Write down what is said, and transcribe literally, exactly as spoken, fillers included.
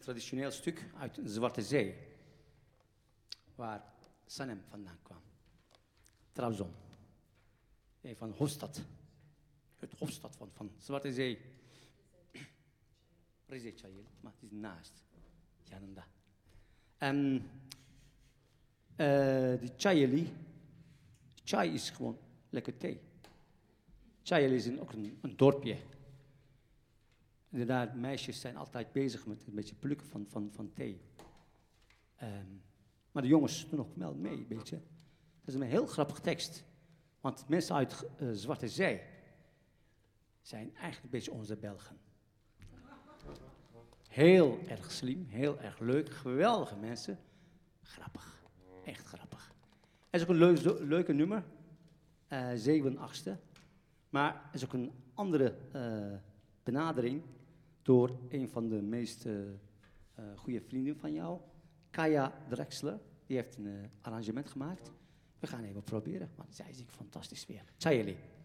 traditioneel stuk uit de Zwarte Zee. Waar Sanem vandaan kwam. Trabzon. Een van de hoofdstad. Het hoofdstad van, van Zwarte Zee. Rize Çayeli, maar het is naast. Yanında. En uh, die Çayeli, chai is gewoon lekker thee. Çayeli is een, ook een, een dorpje. Inderdaad, meisjes zijn altijd bezig met een beetje plukken van, van, van thee. Um, maar de jongens doen nog wel mee, een beetje. Dat is een heel grappige tekst. Want mensen uit uh, Zwarte Zee zijn eigenlijk een beetje onze Belgen. Heel erg slim, heel erg leuk, geweldige mensen. Grappig, echt grappig. Het is ook een leuk, leuke nummer, uh, zeven achtste. Maar het is ook een andere uh, benadering door een van de meest uh, uh, goede vrienden van jou, Kaya Drexler. Die heeft een uh, arrangement gemaakt. We gaan even proberen, want zij is fantastisch weer. Çayeli.